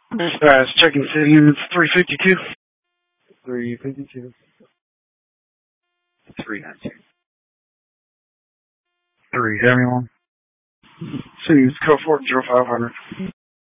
Dispatch, checking city units 352. 352. 392. 3, everyone. City's code 40500.